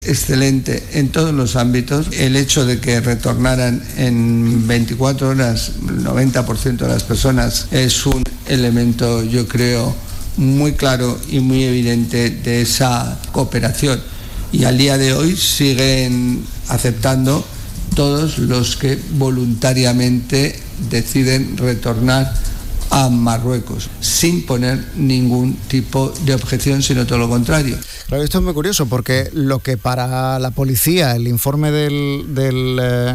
excelente en todos los ámbitos. El hecho de que retornaran en 24 horas el 90% de las personas es un elemento, yo creo, muy claro y muy evidente de esa cooperación. Y al día de hoy siguen aceptando todos los que voluntariamente deciden retornar a Marruecos, sin poner ningún tipo de objeción, sino todo lo contrario. Claro, esto es muy curioso, porque lo que para la policía, el informe del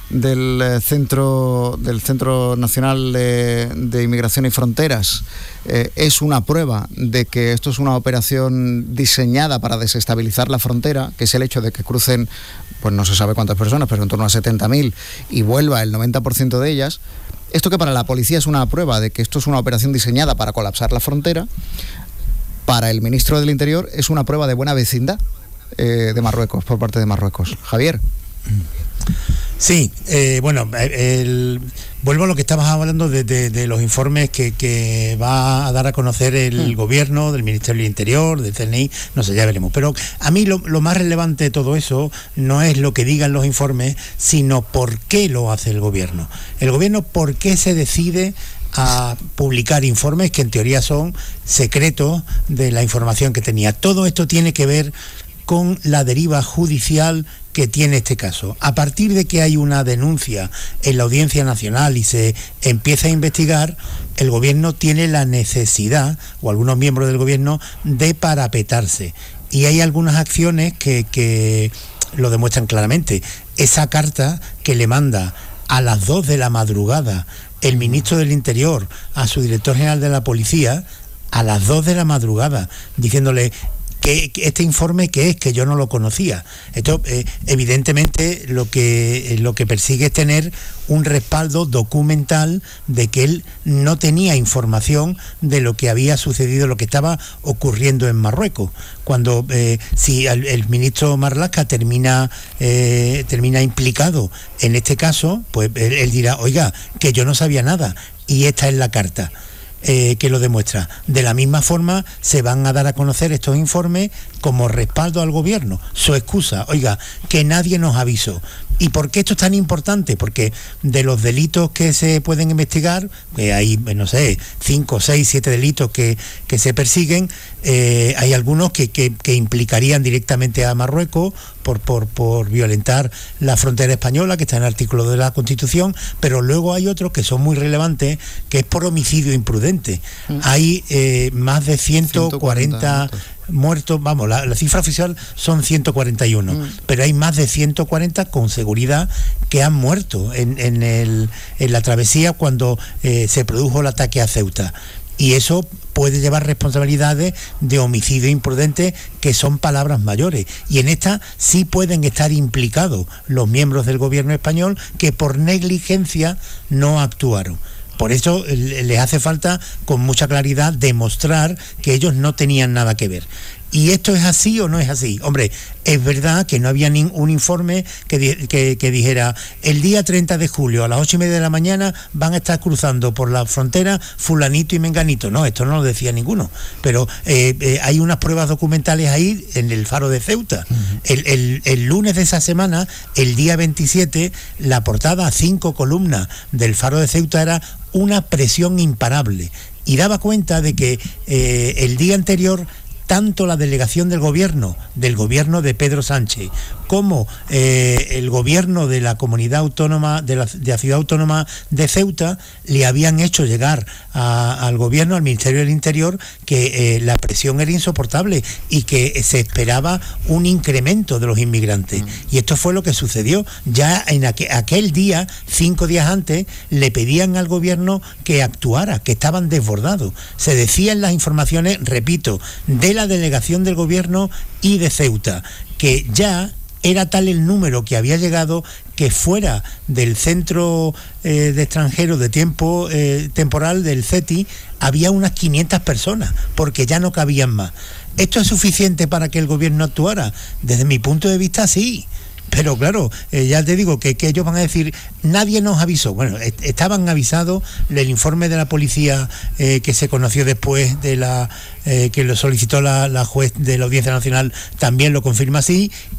Centro Nacional de Inmigración y Fronteras es una prueba de que esto es una operación diseñada para desestabilizar la frontera, que es el hecho de que crucen, pues no se sabe cuántas personas, pero en torno a 70.000 y vuelva el 90% de ellas. Esto que para la policía es una prueba de que esto es una operación diseñada para colapsar la frontera, para el ministro del Interior es una prueba de buena vecindad de Marruecos, por parte de Marruecos. Javier. Sí, vuelvo a lo que estabas hablando de los informes que va a dar a conocer el gobierno, del Ministerio del Interior, del CNI, no sé, ya veremos. Pero a mí lo más relevante de todo eso no es lo que digan los informes, sino por qué lo hace el gobierno. El gobierno, ¿por qué se decide a publicar informes que en teoría son secretos de la información que tenía? Todo esto tiene que ver con la deriva judicial que tiene este caso. A partir de que hay una denuncia en la Audiencia Nacional y se empieza a investigar, el gobierno tiene la necesidad, o algunos miembros del gobierno, de parapetarse. Y hay algunas acciones que lo demuestran claramente. Esa carta que le manda a las 2 de la madrugada el ministro del Interior a su director general de la policía, a las 2 de la madrugada, diciéndole que este informe que es, que yo no lo conocía. Esto evidentemente lo que persigue es tener un respaldo documental de que él no tenía información de lo que había sucedido, lo que estaba ocurriendo en Marruecos. Cuando si el ministro Marlaska termina implicado en este caso, pues él dirá, oiga, que yo no sabía nada, y esta es la carta que lo demuestra. De la misma forma se van a dar a conocer estos informes como respaldo al gobierno. Su excusa, oiga, que nadie nos avisó. ¿Y por qué esto es tan importante? Porque de los delitos que se pueden investigar, hay, no sé, 5, 6, 7 delitos que se persiguen, hay algunos que implicarían directamente a Marruecos por violentar la frontera española, que está en el artículo de la Constitución, pero luego hay otros que son muy relevantes, que es por homicidio imprudente. Hay más de 140 muertos, vamos, la cifra oficial son 141, pero hay más de 140 con seguridad que han muerto en la travesía cuando se produjo el ataque a Ceuta. Y eso puede llevar responsabilidades de homicidio imprudente, que son palabras mayores. Y en esta sí pueden estar implicados los miembros del gobierno español que por negligencia no actuaron. Por eso les hace falta con mucha claridad demostrar que ellos no tenían nada que ver. ¿Y esto es así o no es así? Hombre, es verdad que no había ningún informe que dijera el día 30 de julio a las 8:30 de la mañana van a estar cruzando por la frontera fulanito y menganito. No, esto no lo decía ninguno. Pero hay unas pruebas documentales ahí en el Faro de Ceuta. El lunes de esa semana, el día 27, la portada a 5 columnas del Faro de Ceuta era una presión imparable. Y daba cuenta de que el día anterior tanto la delegación del gobierno de Pedro Sánchez, como el gobierno de la comunidad autónoma, de la ciudad autónoma de Ceuta, le habían hecho llegar al gobierno, al Ministerio del Interior, que la presión era insoportable y que se esperaba un incremento de los inmigrantes. Y esto fue lo que sucedió. Ya en aquel día, 5 días antes, le pedían al gobierno que actuara, que estaban desbordados. Se decía en las informaciones, repito, de la delegación del gobierno y de Ceuta, que ya era tal el número que había llegado que fuera del centro de extranjeros de tiempo temporal del CETI había unas 500 personas, porque ya no cabían más. ¿Esto es suficiente para que el gobierno actuara? Desde mi punto de vista, sí. Pero claro, ya te digo que ellos van a decir, nadie nos avisó. Bueno, estaban avisados, el informe de la policía que se conoció después de que lo solicitó la juez de la Audiencia Nacional también lo confirma así,